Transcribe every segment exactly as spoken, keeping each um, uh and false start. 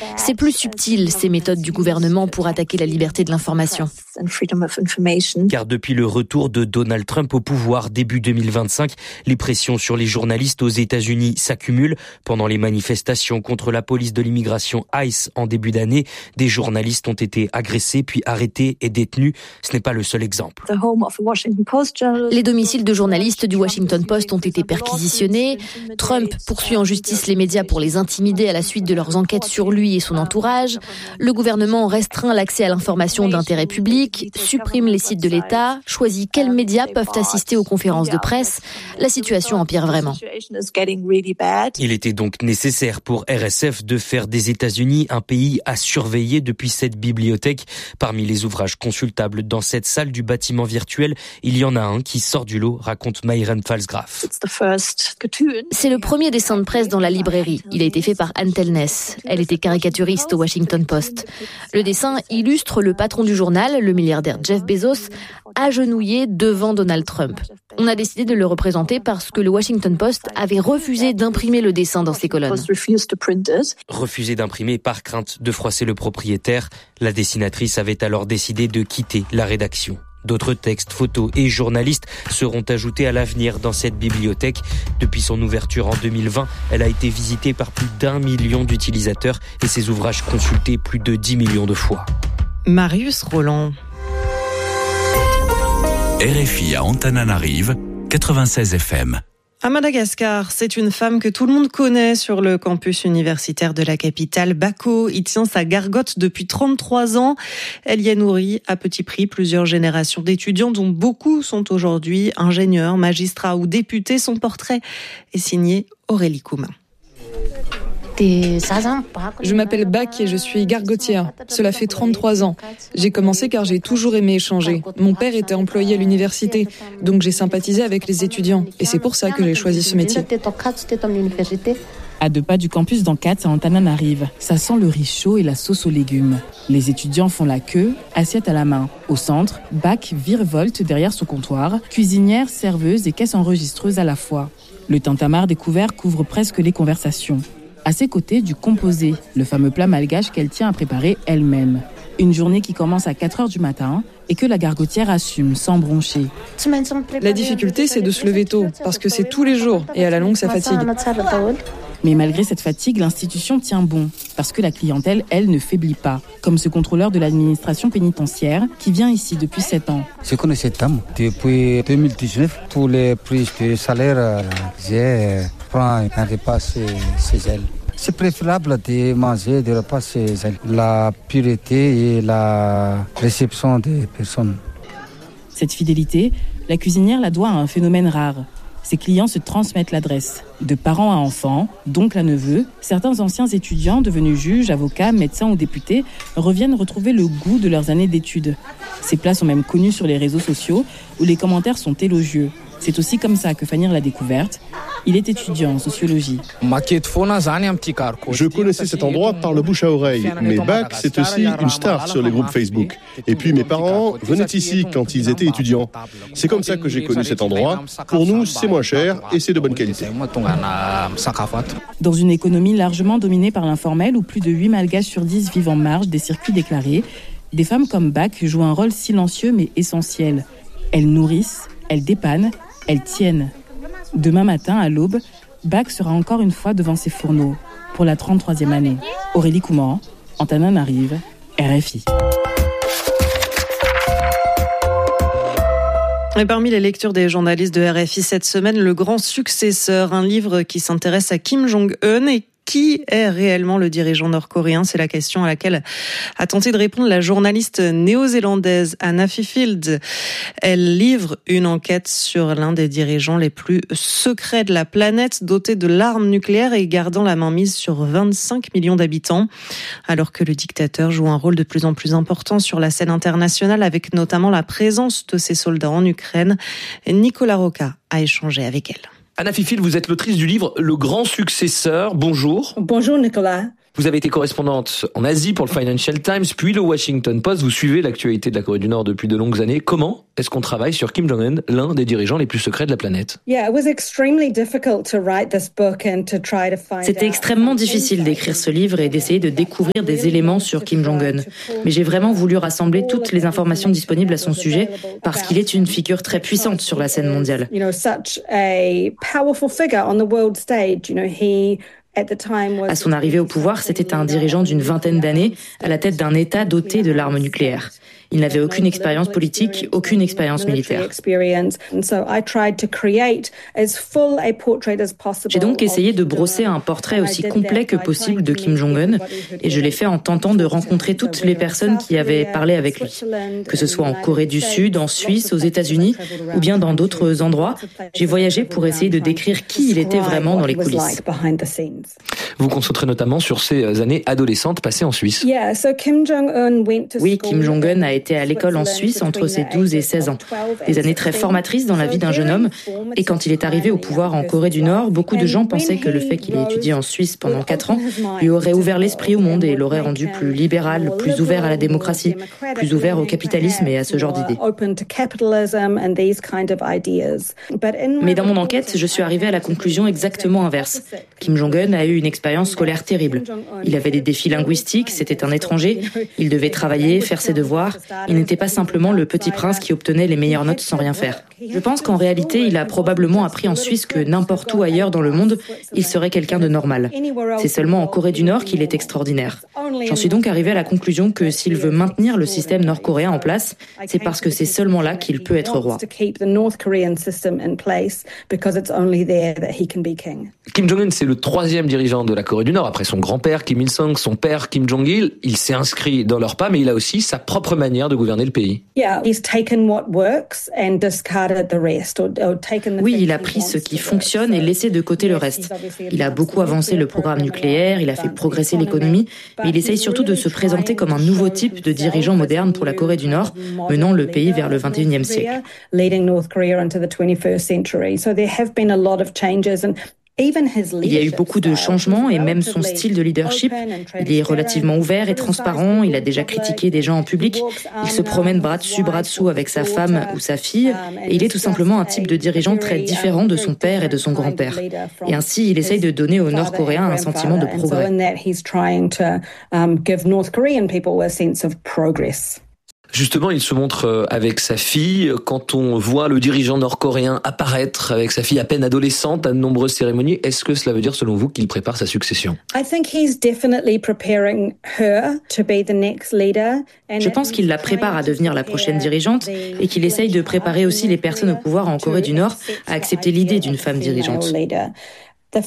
C'est plus subtil, ces méthodes du gouvernement pour attaquer la liberté de l'information. Car depuis le retour de Donald Trump au pouvoir début deux mille vingt-cinq, les pressions sur les journalistes aux États-Unis s'accumulent. Pendant les manifestations contre la police de l'immigration ICE en début d'année, des journalistes ont été agressés puis arrêtés et détenus. Ce n'est pas le seul exemple. Les domiciles de journalistes du Washington Post ont été perquisitionnés. Trump poursuit en justice les médias pour les intimider à la suite de leurs enquêtes sur lui et son entourage. Le gouvernement restreint l'accès à l'information d'intérêt public, supprime les sites de l'État, choisit quels médias peuvent assister aux conférences de presse. La situation empire vraiment. Il était donc nécessaire pour R S F de faire des États-Unis un pays à surveiller depuis cette bibliothèque. Parmi les ouvrages consultables dans cette salle du bâtiment virtuel, il y en a un qui sort du lot, raconte Mayren Pfalzgraf. C'est le premier dessin de presse dans la librairie. Il a été fait par Anne Telness. Elle était caricaturiste au Washington Post. Le dessin illustre le patron du journal, le milliardaire Jeff Bezos, agenouillé devant Donald Trump. On a décidé de le représenter parce que le Washington Post avait refusé d'imprimer le dessin dans ses colonnes. Refusé d'imprimer par crainte de froisser le propriétaire, la dessinatrice avait alors décidé de quitter la rédaction. D'autres textes, photos et journalistes seront ajoutés à l'avenir dans cette bibliothèque. Depuis son ouverture en deux mille vingt, elle a été visitée par plus d'un million d'utilisateurs et ses ouvrages consultés plus de dix millions de fois. Marius Roland. R F I à Antananarive, quatre-vingt-seize F M. À Madagascar, c'est une femme que tout le monde connaît sur le campus universitaire de la capitale, Bako. Il tient sa gargote depuis trente-trois ans. Elle y a nourri à petit prix plusieurs générations d'étudiants dont beaucoup sont aujourd'hui ingénieurs, magistrats ou députés. Son portrait est signé Aurélie Coumin. Je m'appelle Bak et je suis gargotière. Cela fait trente-trois ans. J'ai commencé car j'ai toujours aimé échanger. Mon père était employé à l'université, donc j'ai sympathisé avec les étudiants. Et c'est pour ça que j'ai choisi ce métier. À deux pas du campus d'Ankats à Antananarive, ça sent le riz chaud et la sauce aux légumes. Les étudiants font la queue, assiette à la main. Au centre, Bak virevolte derrière son comptoir, cuisinière, serveuse et caisse enregistreuse à la fois. Le tintamarre découvert couvre presque les conversations. À ses côtés, du composé, le fameux plat malgache qu'elle tient à préparer elle-même. Une journée qui commence à quatre heures du matin et que la gargotière assume sans broncher. La difficulté, c'est de se lever tôt, parce que c'est tous les jours, et à la longue, ça fatigue. Mais malgré cette fatigue, l'institution tient bon, parce que la clientèle, elle, ne faiblit pas. Comme ce contrôleur de l'administration pénitentiaire qui vient ici depuis sept ans. Je connais cette dame depuis deux mille dix-neuf. Tous les prix de salaire, j'ai pris un repas chez elle. C'est préférable de manger des repas chez elle. La pureté et la réception des personnes. Cette fidélité, la cuisinière la doit à un phénomène rare. Ses clients se transmettent l'adresse. De parents à enfants, d'oncles à neveux, certains anciens étudiants devenus juges, avocats, médecins ou députés reviennent retrouver le goût de leurs années d'études. Ces plats sont même connus sur les réseaux sociaux où les commentaires sont élogieux. C'est aussi comme ça que Fanir l'a découverte. Il est étudiant en sociologie. Je connaissais cet endroit par le bouche à oreille, mais Bak, c'est aussi une star sur les groupes Facebook. Et puis mes parents venaient ici quand ils étaient étudiants. C'est comme ça que j'ai connu cet endroit. Pour nous, c'est moins cher et c'est de bonne qualité. Dans une économie largement dominée par l'informel où plus de huit Malgaches sur dix vivent en marge des circuits déclarés, des femmes comme Bak jouent un rôle silencieux mais essentiel. Elles nourrissent, elles dépannent, elles tiennent. Demain matin, à l'aube, Bak sera encore une fois devant ses fourneaux pour la trente-troisième année. Aurélie Couman, Antananarive, R F I. Et parmi les lectures des journalistes de R F I cette semaine, Le Grand Successeur, un livre qui s'intéresse à Kim Jong-un et qui est réellement le dirigeant nord-coréen ? C'est la question à laquelle a tenté de répondre la journaliste néo-zélandaise Anna Fifield. Elle livre une enquête sur l'un des dirigeants les plus secrets de la planète, doté de l'arme nucléaire et gardant la main mise sur vingt-cinq millions d'habitants. Alors que le dictateur joue un rôle de plus en plus important sur la scène internationale, avec notamment la présence de ses soldats en Ukraine, Nicolas Roca a échangé avec elle. Anna Fifield, vous êtes l'autrice du livre Le Grand Successeur. Bonjour. Bonjour Nicolas. Vous avez été correspondante en Asie pour le Financial Times, puis le Washington Post. Vous suivez l'actualité de la Corée du Nord depuis de longues années. Comment est-ce qu'on travaille sur Kim Jong-un, l'un des dirigeants les plus secrets de la planète? C'était extrêmement difficile d'écrire ce livre et d'essayer de découvrir des éléments sur Kim Jong-un. Mais j'ai vraiment voulu rassembler toutes les informations disponibles à son sujet parce qu'il est une figure très puissante sur la scène mondiale. À son arrivée au pouvoir, c'était un dirigeant d'une vingtaine d'années à la tête d'un État doté de l'arme nucléaire. Il n'avait aucune expérience politique, aucune expérience militaire. J'ai donc essayé de brosser un portrait aussi complet que possible de Kim Jong-un et je l'ai fait en tentant de rencontrer toutes les personnes qui avaient parlé avec lui. Que ce soit en Corée du Sud, en Suisse, aux États-Unis ou bien dans d'autres endroits, j'ai voyagé pour essayer de décrire qui il était vraiment dans les coulisses. Vous vous concentrez notamment sur ces années adolescentes passées en Suisse. Oui, Kim Jong-un a été à l'école en Suisse entre ses douze et seize ans. Des années très formatrices dans la vie d'un jeune homme. Et quand il est arrivé au pouvoir en Corée du Nord, beaucoup de gens pensaient que le fait qu'il ait étudié en Suisse pendant quatre ans lui aurait ouvert l'esprit au monde et l'aurait rendu plus libéral, plus ouvert à la démocratie, plus ouvert au capitalisme et à ce genre d'idées. Mais dans mon enquête, je suis arrivée à la conclusion exactement inverse. Kim Jong-un a eu une expérience scolaire terrible. Il avait des défis linguistiques, c'était un étranger, il devait travailler, faire ses devoirs. Il n'était pas simplement le petit prince qui obtenait les meilleures notes sans rien faire. Je pense qu'en réalité, il a probablement appris en Suisse que n'importe où ailleurs dans le monde, il serait quelqu'un de normal. C'est seulement en Corée du Nord qu'il est extraordinaire. J'en suis donc arrivée à la conclusion que s'il veut maintenir le système nord-coréen en place, c'est parce que c'est seulement là qu'il peut être roi. Kim Jong-un, c'est le troisième dirigeant de la Corée du Nord, après son grand-père Kim Il-sung, son père Kim Jong-il. Il s'est inscrit dans leur pas, mais il a aussi sa propre manière de gouverner le pays. Oui, il a pris ce qui fonctionne et laissé de côté le reste. Il a beaucoup avancé le programme nucléaire, il a fait progresser l'économie, mais il essaye surtout de se présenter comme un nouveau type de dirigeant moderne pour la Corée du Nord, menant le pays vers le vingt et unième siècle. Il y a eu beaucoup de changements et même son style de leadership. Il est relativement ouvert et transparent, il a déjà critiqué des gens en public, il se promène bras dessus, bras dessous avec sa femme ou sa fille, et il est tout simplement un type de dirigeant très différent de son père et de son grand-père. Et ainsi, il essaye de donner aux Nord-Coréens un sentiment de progrès. Justement, il se montre avec sa fille. Quand on voit le dirigeant nord-coréen apparaître avec sa fille à peine adolescente à de nombreuses cérémonies, est-ce que cela veut dire, selon vous, qu'il prépare sa succession? Je pense qu'il la prépare à devenir la prochaine dirigeante et qu'il essaye de préparer aussi les personnes au pouvoir en Corée du Nord à accepter l'idée d'une femme dirigeante. La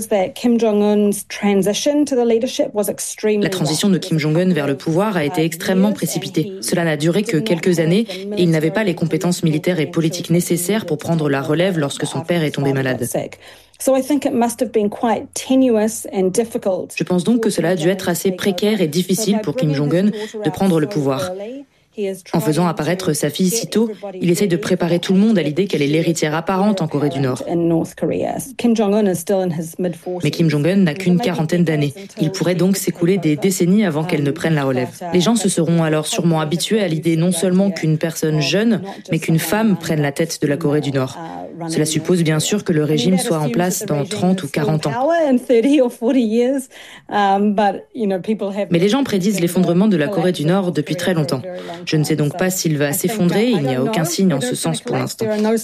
transition de Kim Jong-un vers le pouvoir a été extrêmement précipitée. Cela n'a duré que quelques années et il n'avait pas les compétences militaires et politiques nécessaires pour prendre la relève lorsque son père est tombé malade. Je pense donc que cela a dû être assez précaire et difficile pour Kim Jong-un de prendre le pouvoir. En faisant apparaître sa fille si tôt, il essaye de préparer tout le monde à l'idée qu'elle est l'héritière apparente en Corée du Nord. Mais Kim Jong-un n'a qu'une quarantaine d'années. Il pourrait donc s'écouler des décennies avant qu'elle ne prenne la relève. Les gens se seront alors sûrement habitués à l'idée non seulement qu'une personne jeune, mais qu'une femme prenne la tête de la Corée du Nord. Cela suppose bien sûr que le régime soit en place dans trente ou quarante ans. Mais les gens prédisent l'effondrement de la Corée du Nord depuis très longtemps. Je ne sais donc pas s'il va s'effondrer, il n'y a aucun signe en ce sens pour l'instant.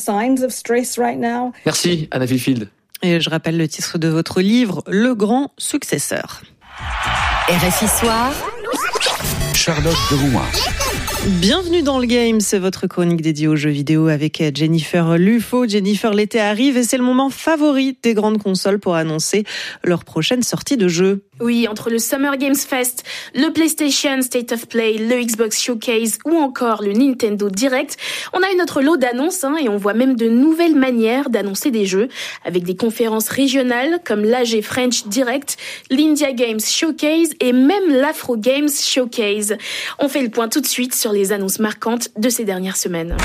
Merci Anna Fifield. Et je rappelle le titre de votre livre, Le Grand Successeur. R F I Soir. Charlotte Drouin. Bienvenue dans le game, c'est votre chronique dédiée aux jeux vidéo avec Jennifer Lufo. Jennifer, l'été arrive et c'est le moment favori des grandes consoles pour annoncer leur prochaine sortie de jeux. Oui, entre le Summer Games Fest, le PlayStation State of Play, le Xbox Showcase ou encore le Nintendo Direct, on a eu notre lot d'annonces hein, et on voit même de nouvelles manières d'annoncer des jeux avec des conférences régionales comme l'A G French Direct, l'India Games Showcase et même l'Afro Games Showcase. On fait le point tout de suite sur les annonces marquantes de ces dernières semaines.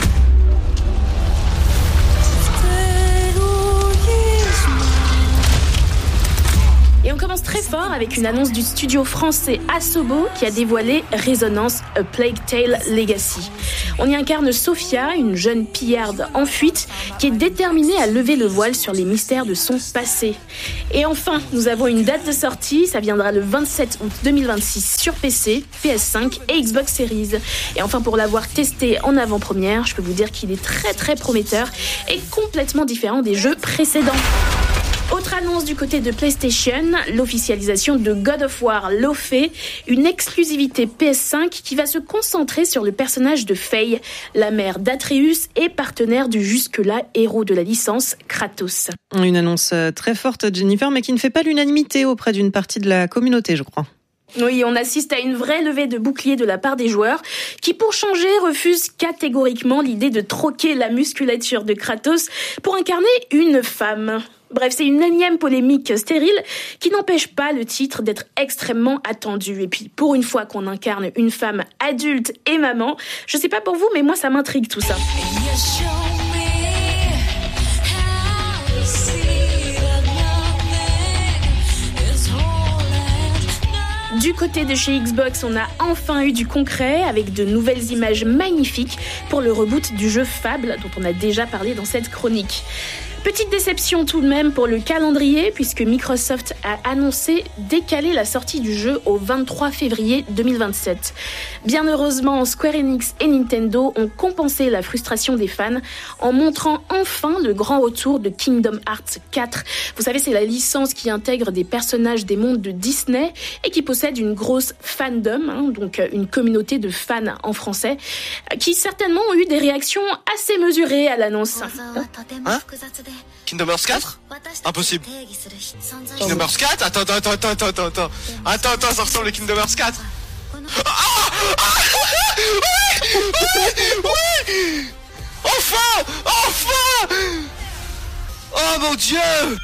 Et on commence commence très fort avec une annonce du studio français Asobo qui a dévoilé Résonance A Plague Tale Legacy. On y incarne Sophia, une jeune pillarde en fuite qui est déterminée à lever le voile sur les mystères de son passé. Et enfin, nous avons une date de sortie, ça viendra le vingt-sept août deux mille vingt-six sur P C, P S cinq et Xbox Series. Et enfin, pour l'avoir testé en avant-première, je peux vous dire qu'il est très très prometteur et complètement différent des jeux précédents. Autre annonce du côté de PlayStation, l'officialisation de God of War Lofé, une exclusivité P S cinq qui va se concentrer sur le personnage de Faye, la mère d'Atreus et partenaire du jusque-là héros de la licence, Kratos. Une annonce très forte, Jennifer, mais qui ne fait pas l'unanimité auprès d'une partie de la communauté, je crois. Oui, on assiste à une vraie levée de bouclier de la part des joueurs qui, pour changer, refusent catégoriquement l'idée de troquer la musculature de Kratos pour incarner une femme. Bref, c'est une énième polémique stérile qui n'empêche pas le titre d'être extrêmement attendu. Et puis, pour une fois qu'on incarne une femme adulte et maman, je sais pas pour vous, mais moi ça m'intrigue tout ça. Du côté de chez Xbox, on a enfin eu du concret avec de nouvelles images magnifiques pour le reboot du jeu Fable dont on a déjà parlé dans cette chronique. Petite déception tout de même pour le calendrier puisque Microsoft a annoncé décaler la sortie du jeu au vingt-trois février deux mille vingt-sept. Bien heureusement, Square Enix et Nintendo ont compensé la frustration des fans en montrant enfin le grand retour de Kingdom Hearts quatre. Vous savez, c'est la licence qui intègre des personnages des mondes de Disney et qui possède une grosse fandom, hein, donc une communauté de fans en français, qui certainement ont eu des réactions assez mesurées à l'annonce. Hein ? Kingdom Hearts quatre ? Impossible. Kingdom Hearts quatre ? Attends, attends, attends, attends, attends, attends. Attends, attends, ça ressemble à Kingdom Hearts quatre. Ah, ah, oui, oui, oui. Enfin, enfin. Oh mon Dieu.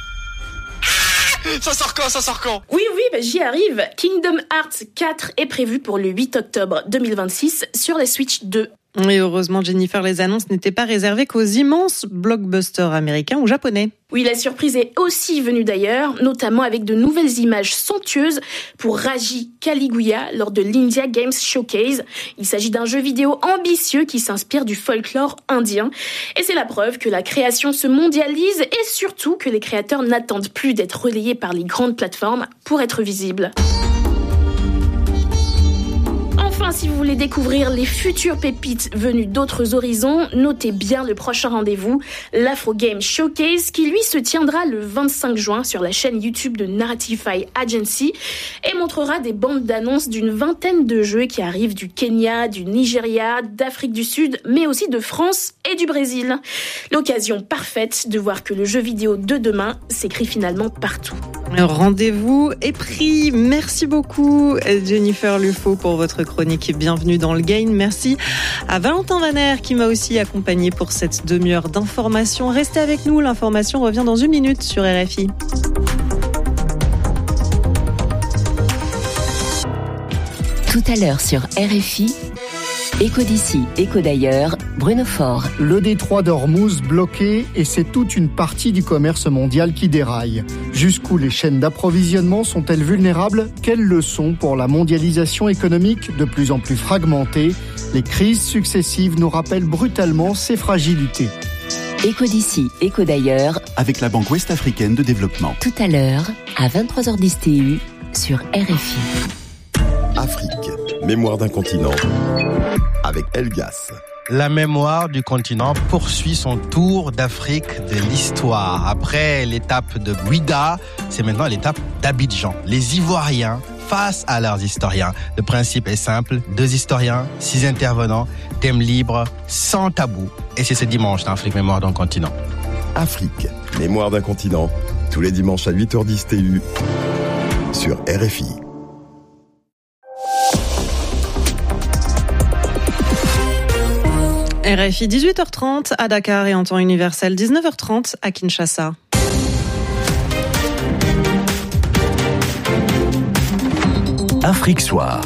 Ça sort quand, ça sort quand ? Oui, oui, bah j'y arrive. Kingdom Hearts quatre est prévu pour le huit octobre deux mille vingt-six sur la Switch deux. Et heureusement, Jennifer, les annonces n'étaient pas réservées qu'aux immenses blockbusters américains ou japonais. Oui, la surprise est aussi venue d'ailleurs, notamment avec de nouvelles images somptueuses pour Raji Kaliguya lors de l'India Games Showcase. Il s'agit d'un jeu vidéo ambitieux qui s'inspire du folklore indien. Et c'est la preuve que la création se mondialise et surtout que les créateurs n'attendent plus d'être relayés par les grandes plateformes pour être visibles. Enfin, si vous voulez découvrir les futures pépites venues d'autres horizons, notez bien le prochain rendez-vous, l'Afro Game Showcase, qui lui se tiendra le vingt-cinq juin sur la chaîne YouTube de Narratify Agency et montrera des bandes d'annonces d'une vingtaine de jeux qui arrivent du Kenya, du Nigeria, d'Afrique du Sud, mais aussi de France et du Brésil. L'occasion parfaite de voir que le jeu vidéo de demain s'écrit finalement partout. Rendez-vous est pris. Merci beaucoup Jennifer Lufo pour votre chronique. Bienvenue dans le Game. Merci à Valentin Vaner qui m'a aussi accompagné pour cette demi-heure d'information. Restez avec nous, l'information revient dans une minute sur R F I. Tout à l'heure sur R F I, Écho d'ici, écho d'ailleurs, Bruno Faure. Le détroit d'Ormuz bloqué et c'est toute une partie du commerce mondial qui déraille. Jusqu'où les chaînes d'approvisionnement sont-elles vulnérables ? Quelles leçons pour la mondialisation économique de plus en plus fragmentée ? Les crises successives nous rappellent brutalement ces fragilités. Écho d'ici, écho d'ailleurs, avec la Banque Ouest-Africaine de Développement. Tout à l'heure, à vingt-trois heures dix T U, sur R F I. Afrique, mémoire d'un continent, avec Elgas. La mémoire du continent poursuit son tour d'Afrique de l'histoire. Après l'étape de Ouidah, c'est maintenant l'étape d'Abidjan. Les Ivoiriens face à leurs historiens. Le principe est simple, deux historiens, six intervenants, thème libre, sans tabou. Et c'est ce dimanche dans Afrique, mémoire d'un continent. Afrique, mémoire d'un continent, tous les dimanches à huit heures dix T U, sur R F I. R F I dix-huit heures trente à Dakar et en temps universel dix-neuf heures trente à Kinshasa. Afrique Soir.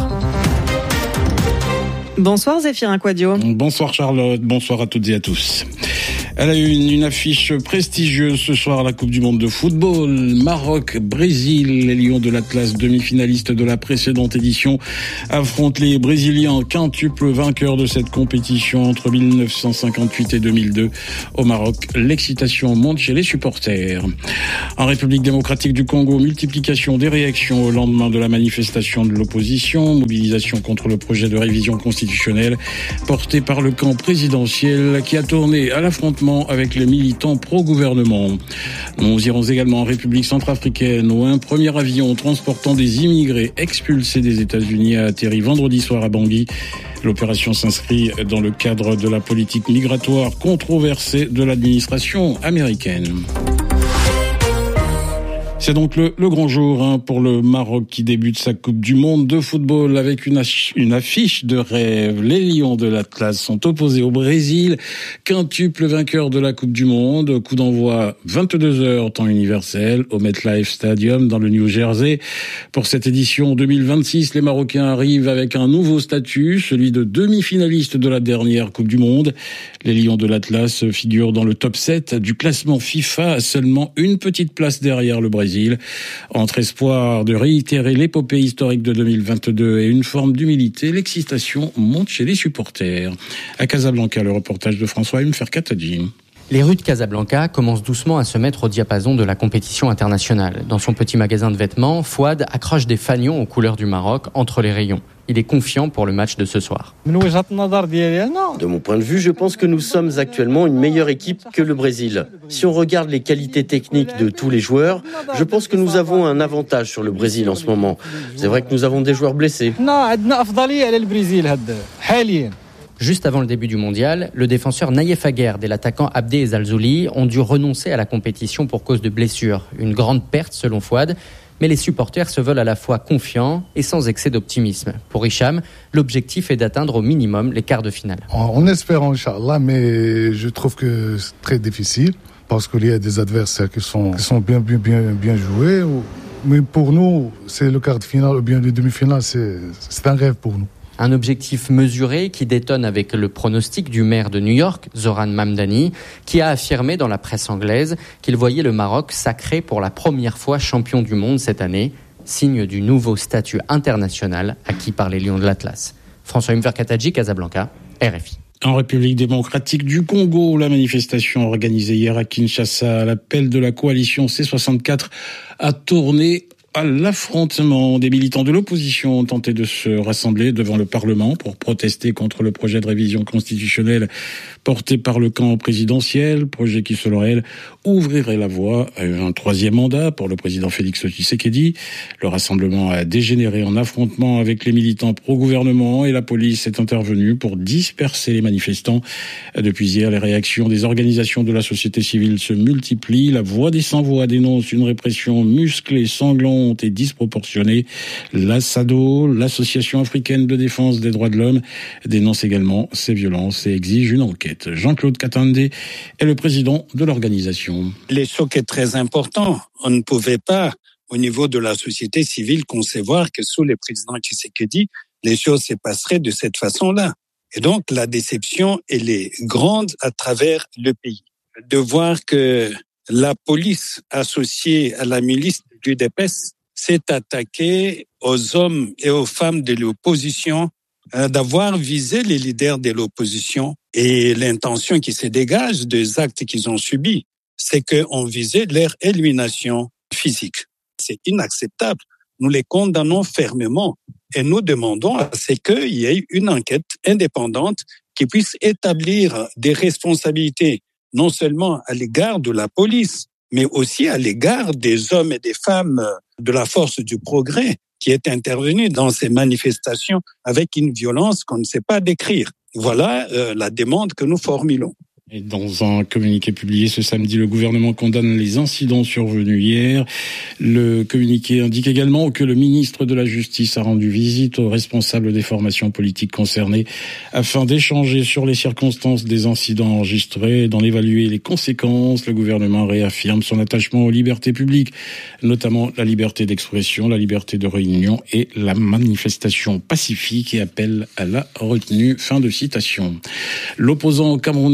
Bonsoir Zéphirin Quadio. Bonsoir Charlotte, bonsoir à toutes et à tous. À la une, une affiche prestigieuse ce soir à la Coupe du Monde de football. Maroc-Brésil, les Lions de l'Atlas, demi-finalistes de la précédente édition, affrontent les Brésiliens, quintuples vainqueurs de cette compétition entre mille neuf cent cinquante-huit et deux mille deux. Au Maroc, l'excitation monte chez les supporters. En République démocratique du Congo, multiplication des réactions au lendemain de la manifestation de l'opposition, mobilisation contre le projet de révision constitutionnelle porté par le camp présidentiel qui a tourné à l'affrontement avec les militants pro-gouvernement. Nous irons également en République centrafricaine où un premier avion transportant des immigrés expulsés des États-Unis a atterri vendredi soir à Bangui. L'opération s'inscrit dans le cadre de la politique migratoire controversée de l'administration américaine. C'est donc le, le grand jour hein, pour le Maroc qui débute sa Coupe du Monde de football avec une, ach- une affiche de rêve. Les Lions de l'Atlas sont opposés au Brésil, quintuple vainqueur de la Coupe du Monde. Coup d'envoi vingt-deux heures temps universel au MetLife Stadium dans le New Jersey. Pour cette édition deux mille vingt-six, les Marocains arrivent avec un nouveau statut, celui de demi-finaliste de la dernière Coupe du Monde. Les Lions de l'Atlas figurent dans le top sept du classement FIFA, à seulement une petite place derrière le Brésil. Entre espoir de réitérer l'épopée historique de deux mille vingt-deux et une forme d'humilité, l'excitation monte chez les supporters. À Casablanca, le reportage de François Mferkatadji. Les rues de Casablanca commencent doucement à se mettre au diapason de la compétition internationale. Dans son petit magasin de vêtements, Fouad accroche des fanions aux couleurs du Maroc entre les rayons. Il est confiant pour le match de ce soir. De mon point de vue, je pense que nous sommes actuellement une meilleure équipe que le Brésil. Si on regarde les qualités techniques de tous les joueurs, je pense que nous avons un avantage sur le Brésil en ce moment. C'est vrai que nous avons des joueurs blessés. Juste avant le début du mondial, le défenseur Naïef Aguerd et l'attaquant Abdé Zalzouli ont dû renoncer à la compétition pour cause de blessures. Une grande perte selon Fouad. Mais les supporters se veulent à la fois confiants et sans excès d'optimisme. Pour Hicham, l'objectif est d'atteindre au minimum les quarts de finale. On espère, Inch'Allah, mais je trouve que c'est très difficile parce qu'il y a des adversaires qui sont, qui sont bien, bien, bien, bien joués. Mais pour nous, c'est le quart de finale ou bien le demi-finale, c'est, c'est un rêve pour nous. Un objectif mesuré qui détonne avec le pronostic du maire de New York, Zoran Mamdani, qui a affirmé dans la presse anglaise qu'il voyait le Maroc sacré pour la première fois champion du monde cette année, signe du nouveau statut international acquis par les Lions de l'Atlas. François Mferkatadji, Casablanca, R F I. En République démocratique du Congo, la manifestation organisée hier à Kinshasa à l'appel de la coalition C soixante-quatre a tourné à l'affrontement. Des militants de l'opposition ont tenté de se rassembler devant le Parlement pour protester contre le projet de révision constitutionnelle porté par le camp présidentiel, projet qui, selon elle, ouvrirait la voie à un troisième mandat pour le président Félix Tshisekedi. Le rassemblement a dégénéré en affrontement avec les militants pro-gouvernement et la police est intervenue pour disperser les manifestants. Depuis hier, les réactions des organisations de la société civile se multiplient. La Voix des sans-voix dénonce une répression musclée, sanglante et disproportionnée. L'A S A D O, l'Association africaine de défense des droits de l'homme, dénonce également ces violences et exige une enquête. Jean-Claude Katande est le président de l'organisation. Le choc est très important. On ne pouvait pas, au niveau de la société civile, concevoir que sous le président Tshisekedi, les choses se passeraient de cette façon-là. Et donc, la déception, elle est grande à travers le pays. De voir que la police associée à la milice du U D P S s'est attaquée aux hommes et aux femmes de l'opposition, euh, d'avoir visé les leaders de l'opposition. Et l'intention qui se dégage des actes qu'ils ont subis, c'est qu'on visait leur élimination physique. C'est inacceptable. Nous les condamnons fermement et nous demandons à ce qu'il y ait une enquête indépendante qui puisse établir des responsabilités, non seulement à l'égard de la police, mais aussi à l'égard des hommes et des femmes de la force du progrès qui est intervenue dans ces manifestations avec une violence qu'on ne sait pas décrire. Voilà euh, la demande que nous formulons. Et dans un communiqué publié ce samedi, le gouvernement condamne les incidents survenus hier. Le communiqué indique également que le ministre de la Justice a rendu visite aux responsables des formations politiques concernées afin d'échanger sur les circonstances des incidents enregistrés et d'en évaluer les conséquences. Le gouvernement réaffirme son attachement aux libertés publiques, notamment la liberté d'expression, la liberté de réunion et la manifestation pacifique et appelle à la retenue. Fin de citation. L'opposant camerounais Issa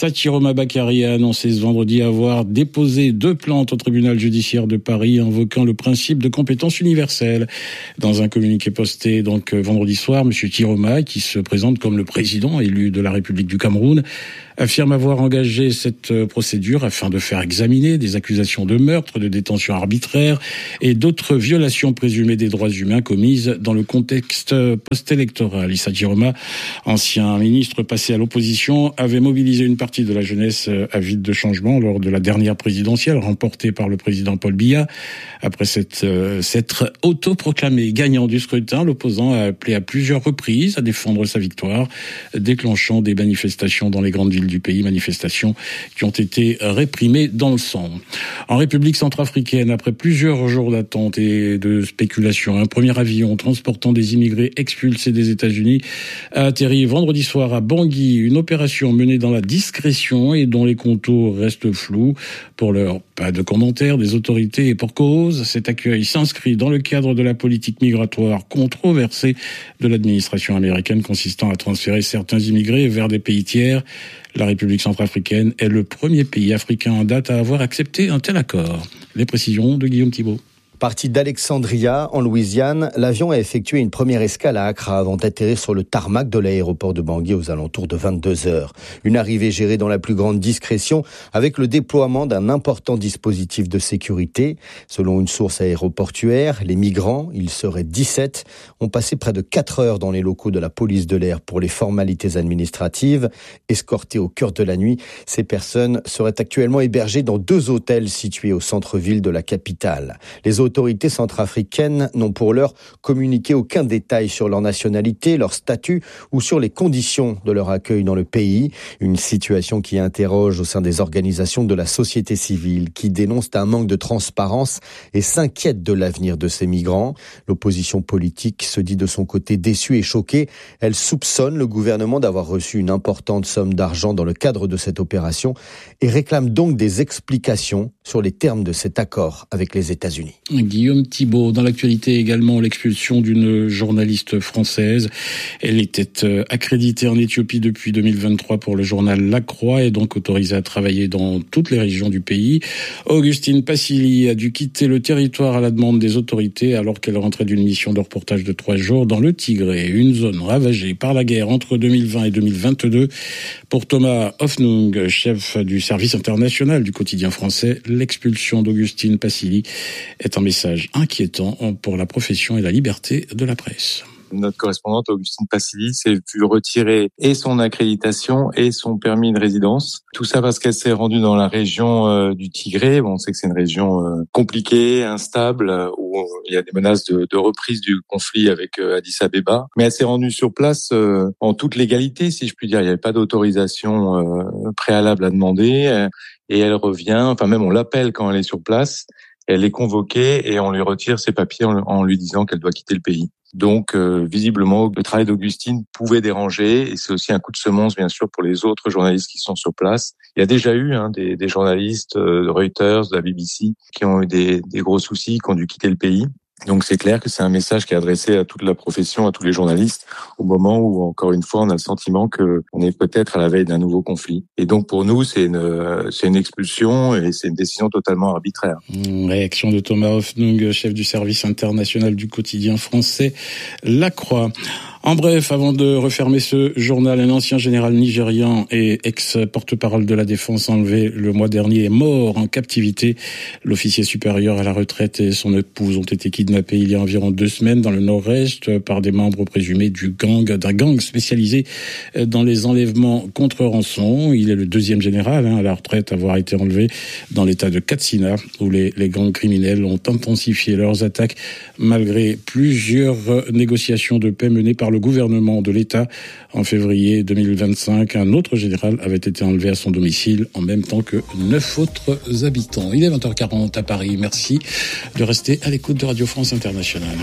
Issa Chiroma Bakary a annoncé ce vendredi avoir déposé deux plaintes au tribunal judiciaire de Paris invoquant le principe de compétence universelle. Dans un communiqué posté donc vendredi soir, M. Chiroma, qui se présente comme le président élu de la République du Cameroun, affirme avoir engagé cette procédure afin de faire examiner des accusations de meurtre, de détention arbitraire et d'autres violations présumées des droits humains commises dans le contexte post-électoral. Issa Chiroma, ancien ministre passé à l'opposition, avait mobilisé une partie de la jeunesse avide de changement lors de la dernière présidentielle remportée par le président Paul Biya. Après cette, euh, s'être autoproclamé gagnant du scrutin, l'opposant a appelé à plusieurs reprises à défendre sa victoire, déclenchant des manifestations dans les grandes villes du pays, manifestations qui ont été réprimées dans le sang. En République centrafricaine, après plusieurs jours d'attente et de spéculation, un premier avion transportant des immigrés expulsés des États-Unis a atterri vendredi soir à Bangui, une opération menée dans la discrétion et dont les contours restent flous. Pour l'heure, pas de commentaires des autorités et pour cause, cet accueil s'inscrit dans le cadre de la politique migratoire controversée de l'administration américaine consistant à transférer certains immigrés vers des pays tiers. La République centrafricaine est le premier pays africain en date à avoir accepté un tel accord. Les précisions de Guillaume Thibault. Parti d'Alexandria, en Louisiane, l'avion a effectué une première escale à Accra avant d'atterrir sur le tarmac de l'aéroport de Bangui aux alentours de vingt-deux heures. Une arrivée gérée dans la plus grande discrétion avec le déploiement d'un important dispositif de sécurité. Selon une source aéroportuaire, les migrants, ils seraient dix-sept, ont passé près de quatre heures dans les locaux de la police de l'air pour les formalités administratives. Escortées au cœur de la nuit, ces personnes seraient actuellement hébergées dans deux hôtels situés au centre-ville de la capitale. Les autorités centrafricaines n'ont pour l'heure communiqué aucun détail sur leur nationalité, leur statut ou sur les conditions de leur accueil dans le pays. Une situation qui interroge au sein des organisations de la société civile qui dénoncent un manque de transparence et s'inquiètent de l'avenir de ces migrants. L'opposition politique se dit de son côté déçue et choquée. Elle soupçonne le gouvernement d'avoir reçu une importante somme d'argent dans le cadre de cette opération et réclame donc des explications sur les termes de cet accord avec les États-Unis. Guillaume Thibault. Dans l'actualité également, l'expulsion d'une journaliste française. Elle était accréditée en Éthiopie depuis deux mille vingt-trois pour le journal La Croix et donc autorisée à travailler dans toutes les régions du pays. Augustine Passili a dû quitter le territoire à la demande des autorités alors qu'elle rentrait d'une mission de reportage de trois jours dans le Tigré, une zone ravagée par la guerre entre deux mille vingt et deux mille vingt-deux. Pour Thomas Hoffnung, chef du service international du quotidien français, l'expulsion d'Augustine Passili est un message inquiétant pour la profession et la liberté de la presse. Notre correspondante Augustine Passili s'est vue retirer et son accréditation et son permis de résidence. Tout ça parce qu'elle s'est rendue dans la région euh, du Tigré. Bon, on sait que c'est une région euh, compliquée, instable, euh, où il y a des menaces de, de reprise du conflit avec euh, Addis Abeba. Mais elle s'est rendue sur place euh, en toute légalité, si je puis dire. Il n'y avait pas d'autorisation euh, préalable à demander. Euh, et elle revient, enfin même on l'appelle quand elle est sur place. Elle est convoquée et on lui retire ses papiers en, en lui disant qu'elle doit quitter le pays. Donc, euh, visiblement, le travail d'Augustine pouvait déranger et c'est aussi un coup de semonce, bien sûr, pour les autres journalistes qui sont sur place. Il y a déjà eu hein, des, des journalistes euh, de Reuters, de la B B C, qui ont eu des, des gros soucis, qui ont dû quitter le pays. Donc c'est clair que c'est un message qui est adressé à toute la profession, à tous les journalistes, au moment où, encore une fois, on a le sentiment que on est peut-être à la veille d'un nouveau conflit. Et donc pour nous, c'est une, c'est une expulsion et c'est une décision totalement arbitraire. Réaction de Thomas Hoffnung, chef du service international du quotidien français La Croix. En bref, avant de refermer ce journal, un ancien général nigérian et ex-porte-parole de la défense enlevé le mois dernier est mort en captivité. L'officier supérieur à la retraite et son épouse ont été kidnappés il y a environ deux semaines dans le nord-est par des membres présumés du gang, d'un gang spécialisé dans les enlèvements contre rançon. Il est le deuxième général hein, à la retraite à avoir été enlevé dans l'état de Katsina, où les, les gangs criminels ont intensifié leurs attaques malgré plusieurs négociations de paix menées par le gouvernement de l'État. En février deux mille vingt-cinq, un autre général avait été enlevé à son domicile en même temps que neuf autres habitants. Il est vingt heures quarante à Paris. Merci de rester à l'écoute de Radio France Internationale.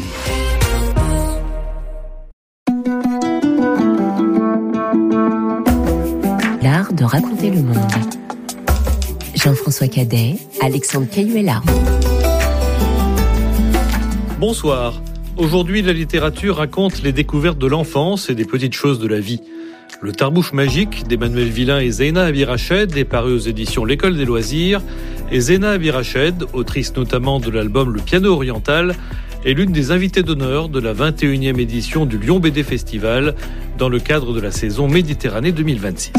L'art de raconter le monde. Jean-François Cadet, Alexandre Cayuela. Bonsoir. Aujourd'hui, la littérature raconte les découvertes de l'enfance et des petites choses de la vie. Le Tarbouche magique d'Emmanuel Villain et Zeina Abirached est paru aux éditions L'École des loisirs. Et Zeina Abirached, autrice notamment de l'album Le Piano Oriental, est l'une des invitées d'honneur de la vingt et unième édition du Lyon B D Festival dans le cadre de la saison Méditerranée deux mille vingt-six.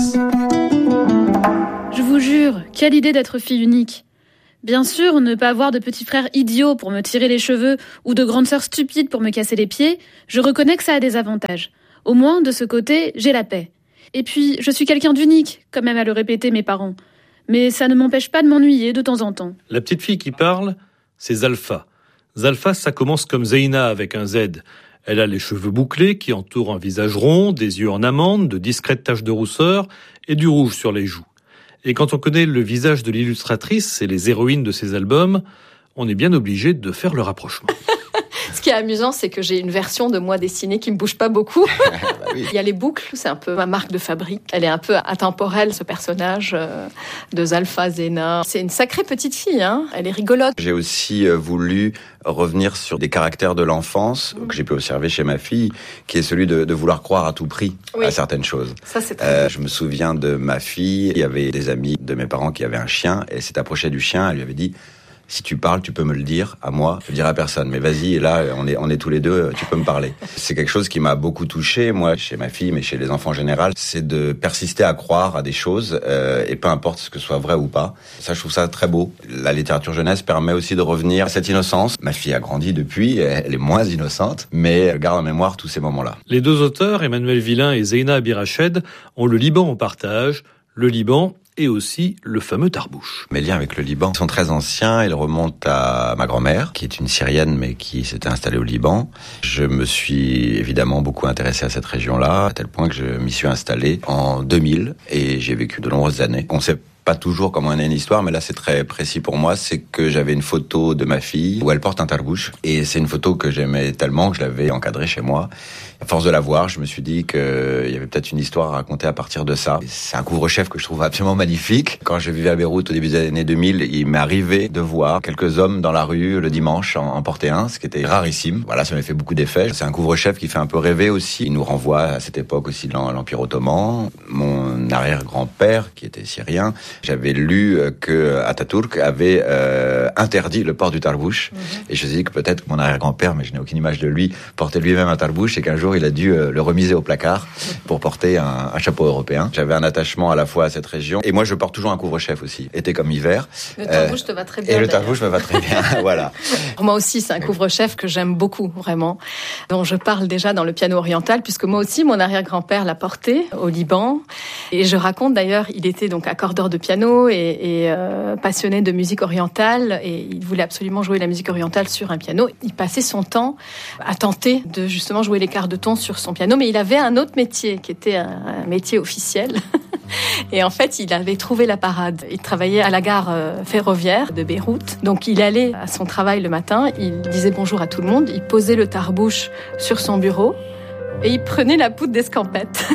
Je vous jure, quelle idée d'être fille unique. Bien sûr, ne pas avoir de petits frères idiots pour me tirer les cheveux ou de grandes sœurs stupides pour me casser les pieds, je reconnais que ça a des avantages. Au moins, de ce côté, j'ai la paix. Et puis, je suis quelqu'un d'unique, quand même à le répéter mes parents. Mais ça ne m'empêche pas de m'ennuyer de temps en temps. La petite fille qui parle, c'est Zalfa. Zalfa, ça commence comme Zeina avec un Z. Elle a les cheveux bouclés qui entourent un visage rond, des yeux en amande, de discrètes taches de rousseur et du rouge sur les joues. Et quand on connaît le visage de l'illustratrice et les héroïnes de ses albums, on est bien obligé de faire le rapprochement. Ce qui est amusant, c'est que j'ai une version de moi dessinée qui ne bouge pas beaucoup. bah oui. Il y a les boucles, c'est un peu ma marque de fabrique. Elle est un peu intemporelle, ce personnage euh, de Zalfa Zeina. C'est une sacrée petite fille, hein. Elle est rigolote. J'ai aussi euh, voulu revenir sur des caractères de l'enfance que j'ai pu observer chez ma fille, qui est celui de, de vouloir croire à tout prix oui. à certaines choses. Ça, c'est très euh, je me souviens de ma fille, il y avait des amis de mes parents qui avaient un chien, et elle s'est approchée du chien, elle lui avait dit... Si tu parles, tu peux me le dire à moi, je le dirai à personne. Mais vas-y, et là, on est, on est tous les deux, tu peux me parler. C'est quelque chose qui m'a beaucoup touché, moi, chez ma fille, mais chez les enfants en général. C'est de persister à croire à des choses, euh, et peu importe ce que ce soit vrai ou pas. Ça, je trouve ça très beau. La littérature jeunesse permet aussi de revenir à cette innocence. Ma fille a grandi depuis, elle est moins innocente, mais elle garde en mémoire tous ces moments-là. Les deux auteurs, Emmanuel Villain et Zeina Abirached, ont le Liban en partage. Le Liban, et aussi le fameux Tarbouche. Mes liens avec le Liban sont très anciens. Ils remontent à ma grand-mère, qui est une Syrienne, mais qui s'était installée au Liban. Je me suis évidemment beaucoup intéressé à cette région-là, à tel point que je m'y suis installé en deux mille, et j'ai vécu de nombreuses années. On sait pas toujours comment on est une histoire, mais là c'est très précis pour moi, c'est que j'avais une photo de ma fille où elle porte un tarbouche, et c'est une photo que j'aimais tellement que je l'avais encadrée chez moi. À force de la voir, je me suis dit qu'il y avait peut-être une histoire à raconter à partir de ça. C'est un couvre-chef que je trouve absolument magnifique. Quand je vivais à Beyrouth au début des années deux mille, il m'est arrivé de voir quelques hommes dans la rue le dimanche en, en porter un, ce qui était rarissime. Voilà, ça m'a fait beaucoup d'effets. C'est un couvre-chef qui fait un peu rêver aussi. Il nous renvoie à cette époque aussi de l'Empire ottoman. Mon arrière-grand-père, qui était syrien, j'avais lu que Atatürk avait euh, interdit le port du tarbouche. Mmh. Et je me suis dit que peut-être mon arrière-grand-père, mais je n'ai aucune image de lui, portait lui-même un tarbouche, et qu'un jour il a dû euh, le remiser au placard pour porter un, un chapeau européen. J'avais un attachement à la fois à cette région, et moi je porte toujours un couvre-chef aussi, été comme hiver. Le tarbouche euh, te va très bien. Et le tarbouche me va très bien, voilà. Pour moi aussi, c'est un couvre-chef que j'aime beaucoup, vraiment, dont je parle déjà dans le piano oriental, puisque moi aussi, mon arrière-grand-père l'a porté au Liban. Et je raconte d'ailleurs, il était donc accordeur de piano et, et euh, passionné de musique orientale, et il voulait absolument jouer la musique orientale sur un piano. Il passait son temps à tenter de justement jouer les quarts de ton sur son piano, mais il avait un autre métier qui était un, un métier officiel. Et en fait, il avait trouvé la parade. Il travaillait à la gare ferroviaire de Beyrouth. Donc, il allait à son travail le matin, il disait bonjour à tout le monde, il posait le tarbouche sur son bureau et il prenait la poudre d'escampette.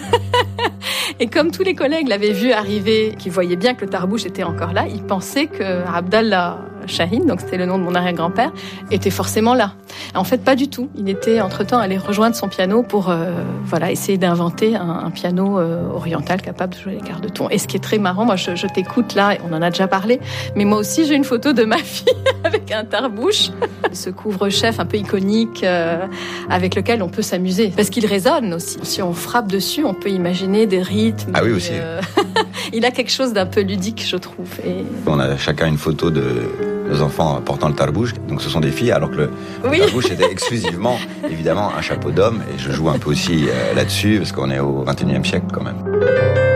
Et comme tous les collègues l'avaient vu arriver, qui voyaient bien que le tarbouche était encore là, ils pensaient que Abdallah Shahin, donc c'était le nom de mon arrière-grand-père, était forcément là. En fait, pas du tout. Il était entre-temps allé rejoindre son piano pour euh, voilà, essayer d'inventer un, un piano euh, oriental capable de jouer les quarts de ton. Et ce qui est très marrant, moi je, je t'écoute là, on en a déjà parlé, mais moi aussi j'ai une photo de ma fille avec un tarbouche, ce couvre-chef un peu iconique euh, avec lequel on peut s'amuser, parce qu'il résonne aussi. Si on frappe dessus, on peut imaginer des rythmes. Ah oui, aussi. Euh... Il a quelque chose d'un peu ludique, je trouve. Et... On a chacun une photo de nos enfants portant le tarbouche, donc ce sont des filles, alors que le, oui. le tarbouche était exclusivement, évidemment, un chapeau d'homme, et je joue un peu aussi euh, là-dessus, parce qu'on est au vingt et unième siècle quand même.